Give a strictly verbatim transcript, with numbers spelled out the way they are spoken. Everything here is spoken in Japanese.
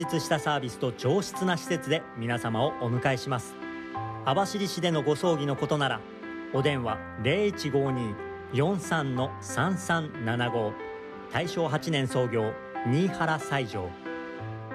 充実したサービスと上質な施設で皆様をお迎えします。網走市でのご葬儀のことならお電話 ゼロいちごに よんさん さんさんななご、大正はちねん創業新原西条